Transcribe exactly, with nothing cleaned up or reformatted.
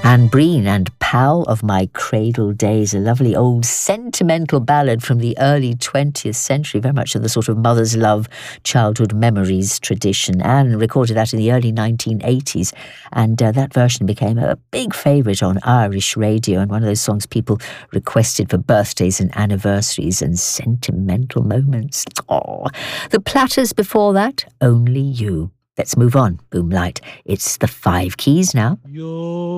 Anne Breen and Pal of My Cradle Days, a lovely old sentimental ballad from the early twentieth century, very much of the sort of mother's love, childhood memories tradition. Anne recorded that in the early nineteen eighties, and uh, that version became a big favourite on Irish radio, and one of those songs people requested for birthdays and anniversaries and sentimental moments. Oh, the Platters before that, Only You. Let's move on, Boomlight. It's the Five Keys now. Yo.